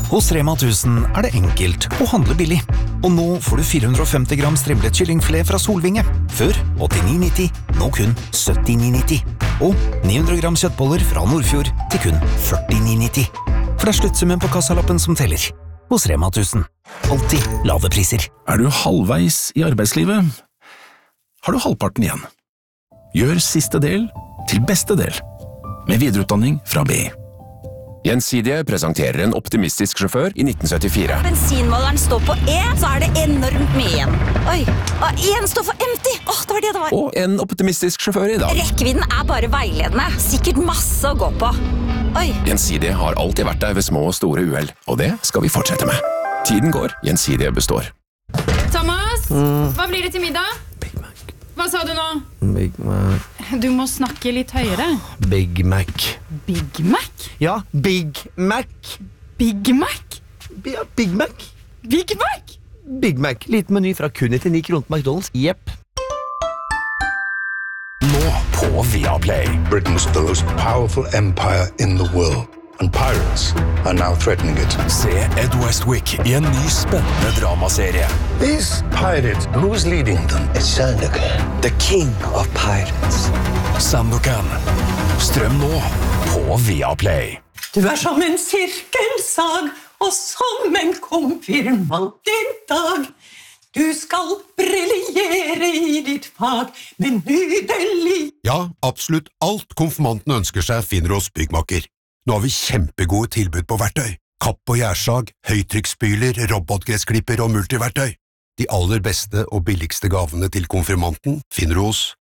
Hos Rema 1000 det enkelt å handle billig. Og nå får du 450 gram strimlet kyllingfilet fra Solvinge. Før 89,90, nå kun 79,90. Og 900 gram kjøttboller fra Nordfjord til kun 49,90. For det sluttsummen på kassalappen som teller. Hos Rema 1000. Alltid lave priser. Du halvveis i arbeidslivet? Har du halvparten igjen? Gjør siste del til beste del. Med videreutdanning fra BI. Gjensidige presenterer en optimistisk sjåfør i 1974. Bensinmåleren står på E, så det enormt mye igjen. Oi, og en står for empty. Det var det det var. Og en optimistisk sjåfør i dag. Rekkevidden bare veiledende. Sikkert masse å gå på. Oi. Gjensidige har alltid vært der ved små og store uheld, og det skal vi fortsette med. Tiden går, Gjensidige består. Thomas, hva blir det til middag? Big Mac. Hva sa du nå? Big Mac. Du må snakke litt høyere. Big Mac. Big Mac? Ja, Big Mac. Big Mac? Ja, Big Mac. Big Mac? Big Mac. Liten meny fra kun 99 kroner på McDonald's. Jepp. Nå på Viaplay. Britain's the most powerful empire in the world. And pirates are now threatening it. Se Ed Westwick i en ny spennende dramaserie. These pirates, who's leading them? It's Sandokan, the king of pirates. Sandokan. Strøm nå på Viaplay. Du som en sirkelsag, og som en konfirmant i dag. Du skal briljere i ditt fag, men nydelig. Ja, absolutt alt konfirmanten ønsker seg finner hos Byggmakker. Nå har vi kjempegode tilbud på verktøy. Kapp og gjærsag, høytrykksspyler, robotgressklipper og multiverktøy. De aller beste og billigste gavene til konfirmanten finner du hos